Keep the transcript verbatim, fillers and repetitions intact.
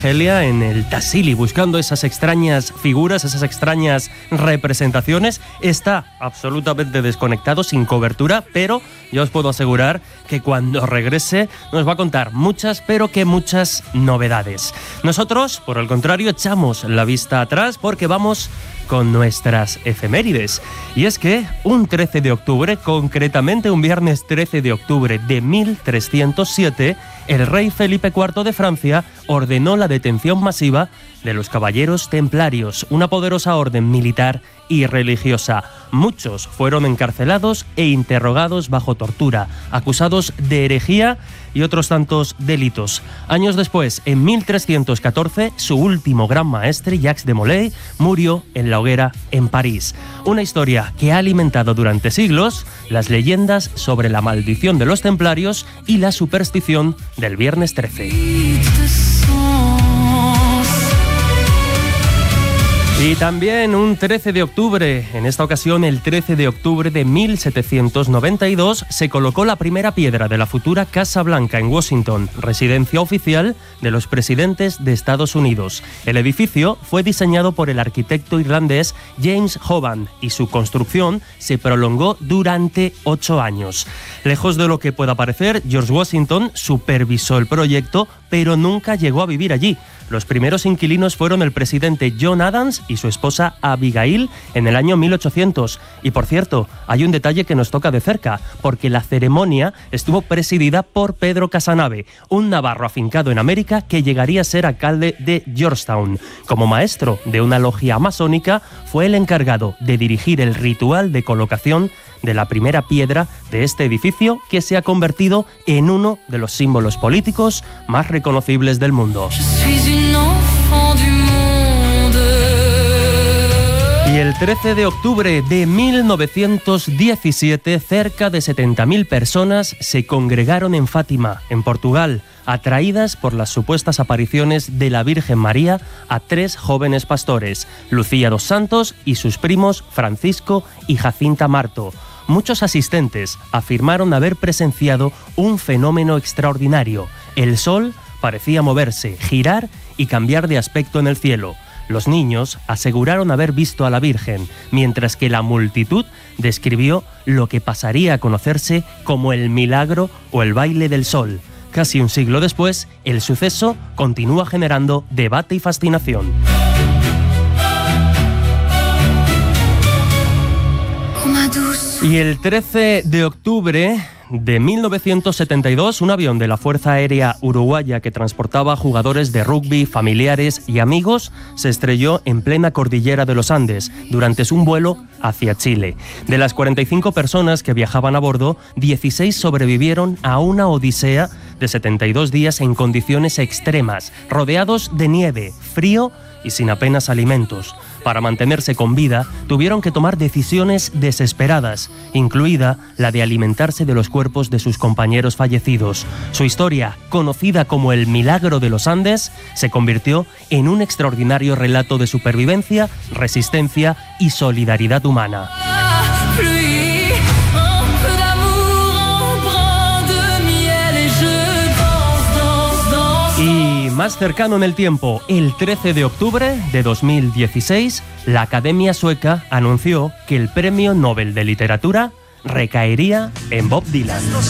Argelia, en el Tassili, buscando esas extrañas figuras, esas extrañas representaciones. Está absolutamente desconectado, sin cobertura, pero yo os puedo asegurar que cuando regrese nos va a contar muchas, pero que muchas novedades. Nosotros, por el contrario, echamos la vista atrás porque vamos con nuestras efemérides. Y es que un trece de octubre, concretamente un viernes trece de octubre de mil trescientos siete, el rey Felipe cuarto de Francia ordenó la detención masiva de los caballeros templarios, una poderosa orden militar y religiosa. Muchos fueron encarcelados e interrogados bajo tortura, acusados de herejía y otros tantos delitos. Años después, en mil trescientos catorce, su último gran maestre, Jacques de Molay, murió en la hoguera en París. Una historia que ha alimentado durante siglos las leyendas sobre la maldición de los templarios y la superstición del viernes trece. Y también un trece de octubre, en esta ocasión el trece de octubre de mil setecientos noventa y dos, se colocó la primera piedra de la futura Casa Blanca en Washington, residencia oficial de los presidentes de Estados Unidos. El edificio fue diseñado por el arquitecto irlandés James Hoban y su construcción se prolongó durante ocho años. Lejos de lo que pueda parecer, George Washington supervisó el proyecto, pero nunca llegó a vivir allí. Los primeros inquilinos fueron el presidente John Adams y su esposa Abigail en el año mil ochocientos. Y por cierto, hay un detalle que nos toca de cerca, porque la ceremonia estuvo presidida por Pedro Casanave, un navarro afincado en América que llegaría a ser alcalde de Georgetown. Como maestro de una logia masónica, fue el encargado de dirigir el ritual de colocación de la primera piedra de este edificio, que se ha convertido en uno de los símbolos políticos más reconocibles del mundo. Y el trece de octubre de mil novecientos diecisiete, cerca de setenta mil personas se congregaron en Fátima, en Portugal, atraídas por las supuestas apariciones de la Virgen María a tres jóvenes pastores, Lucía dos Santos y sus primos Francisco y Jacinta Marto. Muchos asistentes afirmaron haber presenciado un fenómeno extraordinario. El sol parecía moverse, girar y cambiar de aspecto en el cielo. Los niños aseguraron haber visto a la Virgen, mientras que la multitud describió lo que pasaría a conocerse como el milagro o el baile del sol. Casi un siglo después, el suceso continúa generando debate y fascinación. Y el trece de octubre de mil novecientos setenta y dos, un avión de la Fuerza Aérea Uruguaya que transportaba jugadores de rugby, familiares y amigos se estrelló en plena cordillera de los Andes durante su vuelo hacia Chile. De las cuarenta y cinco personas que viajaban a bordo, dieciséis sobrevivieron a una odisea de setenta y dos días en condiciones extremas, rodeados de nieve, frío y sin apenas alimentos. Para mantenerse con vida, tuvieron que tomar decisiones desesperadas, incluida la de alimentarse de los cuerpos de sus compañeros fallecidos. Su historia, conocida como el Milagro de los Andes, se convirtió en un extraordinario relato de supervivencia, resistencia y solidaridad humana. Y más cercano en el tiempo, el trece de octubre de dos mil dieciséis, la Academia Sueca anunció que el Premio Nobel de Literatura recaería en Bob Dylan.